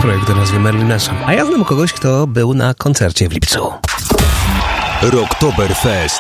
Projekt o nazwie Marilyn Manson. A ja znam kogoś, kto był na koncercie w lipcu. Rocktoberfest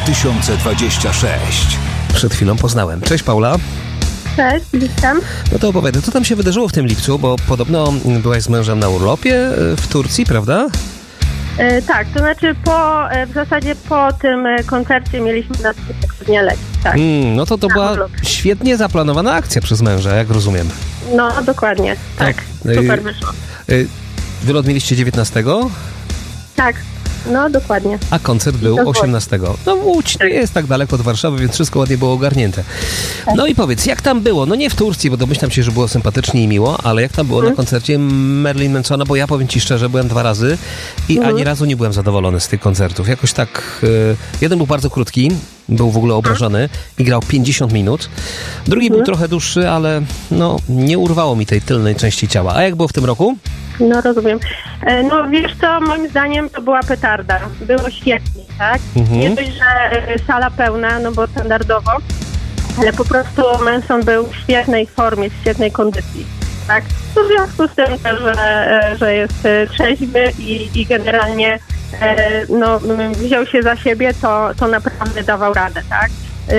2026. Przed chwilą poznałem. Cześć, Paula. Cześć, witam. No to opowiadaj, co tam się wydarzyło w tym lipcu, bo podobno byłaś z mężem na urlopie w Turcji, prawda? Tak, to znaczy w zasadzie po tym koncercie mieliśmy na dnia lecieć, tak. No to była świetnie zaplanowana akcja przez męża, jak rozumiem. No, dokładnie, tak. Super wyszło. Wylot mieliście 19? Tak, no dokładnie. A koncert był 18. No Łódź nie jest tak daleko od Warszawy, więc wszystko ładnie było ogarnięte. No i powiedz, jak tam było? No nie w Turcji, bo domyślam się, że było sympatycznie i miło, ale jak tam było na koncercie Marilyn Mansona? Bo ja powiem ci szczerze, byłem 2 razy i ani razu nie byłem zadowolony z tych koncertów. Jakoś tak, jeden był bardzo krótki, był w ogóle obrażony i grał 50 minut. Drugi był trochę dłuższy, ale no nie urwało mi tej tylnej części ciała. A jak było w tym roku? No rozumiem. No wiesz co, moim zdaniem to była petarda. Było świetnie, tak? Nie dość, że sala pełna, no bo standardowo, ale po prostu Manson był w świetnej formie, w świetnej kondycji, tak? W związku z tym, że jest trzeźwy i generalnie no, wziął się za siebie, to naprawdę dawał radę, tak?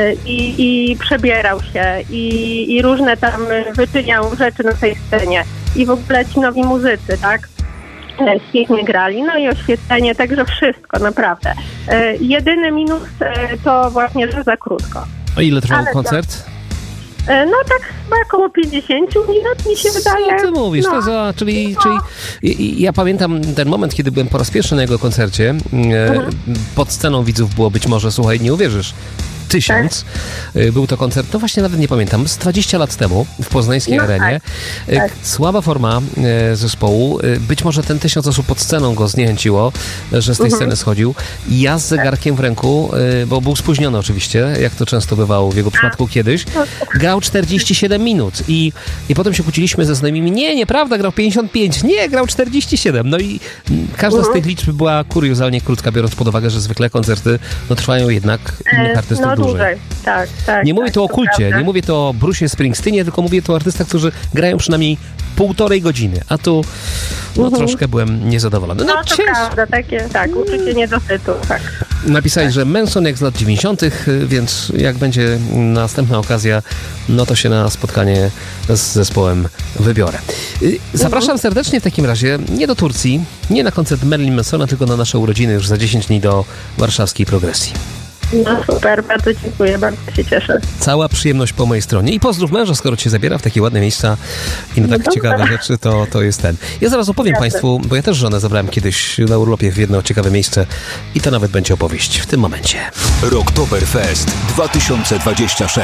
I przebierał się i różne tam wyczyniał rzeczy na tej scenie. I w ogóle ci nowi muzycy, tak? Świetnie grali, no i oświetlenie, także wszystko, naprawdę. Jedyny minus to właśnie, że za krótko. A ile trwał koncert? No tak chyba około 50 minut mi się wydaje. Co ty mówisz? No. Czyli ja pamiętam ten moment, kiedy byłem po raz pierwszy na jego koncercie. Pod sceną widzów było być może, słuchaj, nie uwierzysz, 1000. Był to koncert, no właśnie nawet nie pamiętam, z 20 lat temu w poznańskiej arenie. Tak. Słaba forma zespołu. Być może ten 1000 osób pod sceną go zniechęciło, że z tej sceny schodził. Ja z zegarkiem w ręku, bo był spóźniony oczywiście, jak to często bywało w jego przypadku kiedyś, grał 47 minut i potem się kłóciliśmy ze znajomymi. Nieprawda, grał 55. Nie, grał 47. No i każda z tych liczb była kuriozalnie krótka, biorąc pod uwagę, że zwykle koncerty no, jednak innych artystów dłużej. Tak. Nie mówię tu o kulcie, nie mówię tu o Bruce'ie Springsteenie, tylko mówię tu o artystach, którzy grają przynajmniej 1,5 godziny, a tu troszkę byłem niezadowolony. No to prawda, takie, uczucie niedosytu, tak. Napisałeś, że Manson jak z lat 90., więc jak będzie następna okazja, no to się na spotkanie z zespołem wybiorę. Zapraszam serdecznie w takim razie nie do Turcji, nie na koncert Marilyn Mansona, tylko na nasze urodziny już za 10 dni do warszawskiej Progresji. No super, bardzo dziękuję, bardzo się cieszę. Cała przyjemność po mojej stronie. I pozdrów męża, skoro cię zabiera w takie ładne miejsca i na tak ciekawe rzeczy, to jest ten. Ja zaraz opowiem Państwu, bo ja też żonę zabrałem kiedyś na urlopie w jedno ciekawe miejsce i to nawet będzie opowieść w tym momencie. Rocktoberfest 2026.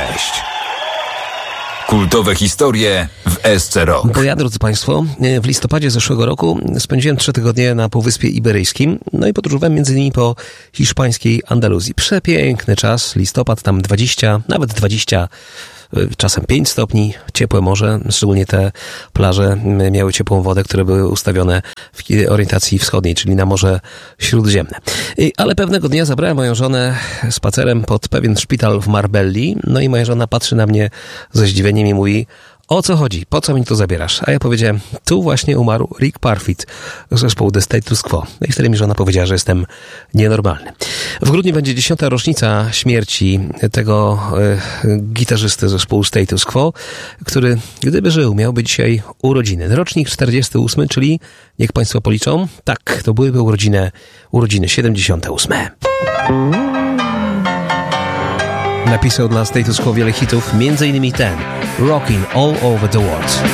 Kultowe historie w SC Rock. Bo ja, drodzy Państwo, w listopadzie zeszłego roku spędziłem 3 tygodnie na Półwyspie Iberyjskim, no i podróżowałem między innymi po hiszpańskiej Andaluzji. Przepiękny czas, listopad, tam 20, nawet 20, czasem 5 stopni, ciepłe morze, szczególnie te plaże miały ciepłą wodę, które były ustawione w orientacji wschodniej, czyli na Morze Śródziemne. Ale pewnego dnia zabrałem moją żonę spacerem pod pewien szpital w Marbelli, no i moja żona patrzy na mnie ze zdziwieniem i mówi: o co chodzi? Po co mnie tu zabierasz? A ja powiedziałem: tu właśnie umarł Rick Parfitt z zespołu The Status Quo. No i wtedy mi żona powiedziała, że jestem nienormalny. W grudniu będzie 10. rocznica śmierci tego gitarzysty zespołu Status Quo, który, gdyby żył, miałby dzisiaj urodziny. Rocznik 48, czyli niech Państwo policzą. Tak, to byłyby urodziny 78. Napisał dla Status Quo wiele hitów, między innymi ten Rockin' All Over the World.